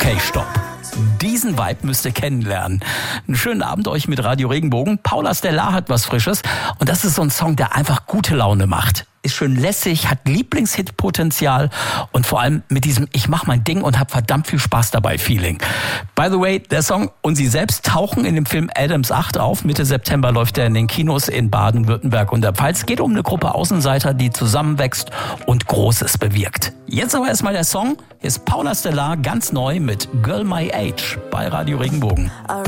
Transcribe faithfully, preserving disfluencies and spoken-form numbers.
Okay, stopp. Diesen Vibe müsst ihr kennenlernen. Einen schönen Abend euch mit Radio Regenbogen. Paula Stellar hat was Frisches und das ist so ein Song, der einfach gute Laune macht. Ist schön lässig, hat Lieblingshit-Potenzial und vor allem mit diesem Ich mach mein Ding und hab verdammt viel Spaß dabei Feeling. By the way, der Song und sie selbst tauchen in dem Film Adams acht auf. Mitte September läuft er in den Kinos in Baden-Württemberg und der Pfalz. Geht um eine Gruppe Außenseiter, die zusammenwächst und Großes bewirkt. Jetzt aber erstmal der Song. Hier ist Paula Stellar ganz neu mit Girl My Age bei Radio Regenbogen.